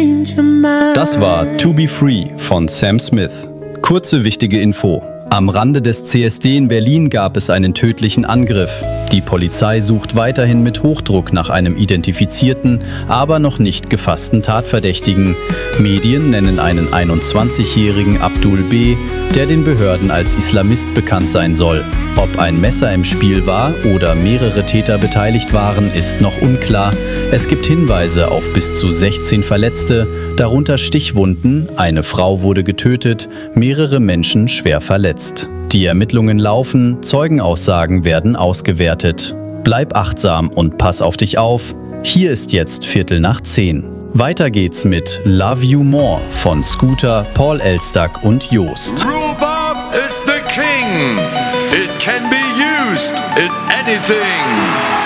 Das war To Be Free von Sam Smith. Kurze wichtige Info. Am Rande des CSD in Berlin gab es einen tödlichen Angriff. Die Polizei sucht weiterhin mit Hochdruck nach einem identifizierten, aber noch nicht gefassten Tatverdächtigen. Medien nennen einen 21-jährigen Abdul B., der den Behörden als Islamist bekannt sein soll. Ob ein Messer im Spiel war oder mehrere Täter beteiligt waren, ist noch unklar. Es gibt Hinweise auf bis zu 16 Verletzte, darunter Stichwunden, eine Frau wurde getötet, mehrere Menschen schwer verletzt. Die Ermittlungen laufen, Zeugenaussagen werden ausgewertet. Bleib achtsam und pass auf dich auf. Hier ist jetzt 9:15. Weiter geht's mit Love You More von Scooter, Paul Elstag und Joost. Rhubarb is the king. It can be used in anything.